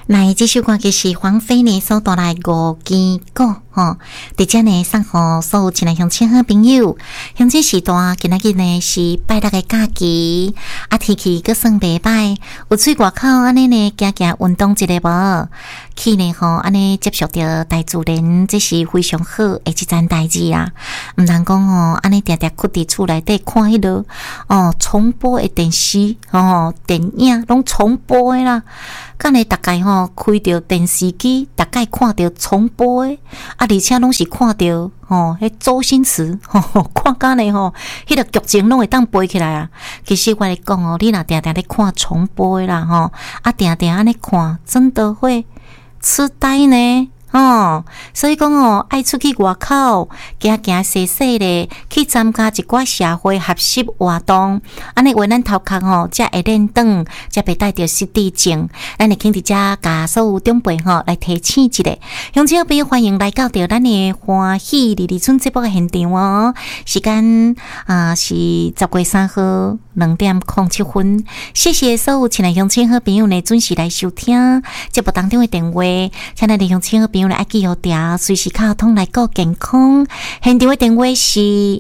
来，这首歌就是黄飞呢所带来五支歌吼，伫遮呢送互所有亲爱乡亲好朋友。乡亲时段今仔日呢是拜六的假期，天气阁算袂歹，有去外口安尼呢行行运动一下无？去呢吼安尼接触到大自然，这是非常好的一件代志啊！毋通讲吼安尼定定屈伫厝内底看迄落重播的电视电影拢重播的啦。干呢大概开着电视机，大概看着重播的而且拢是看着迄周星驰看甲呢迄个剧情拢会当背起来啊。其实我来讲你若定定咧看重播的啦定定安尼看，真的会痴呆呢。所以讲爱出去外口行行踅踅咧，去参加一寡社会学习活动，安尼为咱头壳才会练长，才袂带着失智症。咱会肯伫遮甲所有长辈来提醒一下。乡亲朋友欢迎来到咱的欢喜二村节目的现场时间是10月3号2点07分。谢谢所有亲爱乡亲好朋友呢准时来收听节目当中的电话，请咱的乡亲好朋友爱记好条，随时卡通来顾健康。现场的电话是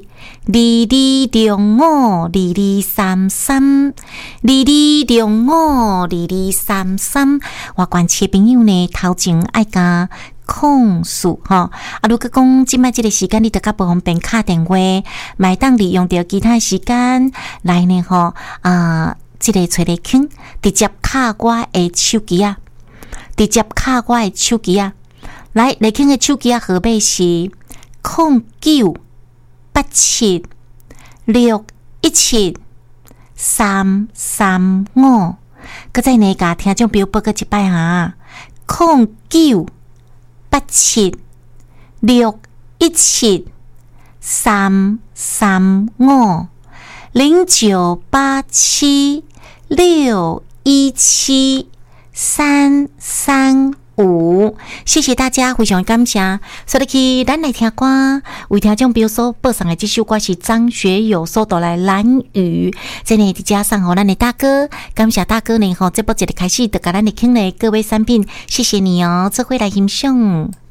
2205223322052233。我关切朋友呢，头前爱甲控诉如果讲即摆即个时间你得较不方便打电话，买当利用着其他时间来呢即个找咧轻，直接卡我的手机啊，来，雷庆的手机号码是0987617335。搁再呢，甲听众朋友报告一摆0987617335，0987617335。谢谢大家，非常感谢。所以去咱来听歌，为听众朋友所播送的这首歌是张学友所带来《蓝雨》。这呢，加上咱的大哥，感谢大哥呢这部节的开始就甲咱的听的各位产品，谢谢你这回来欣赏。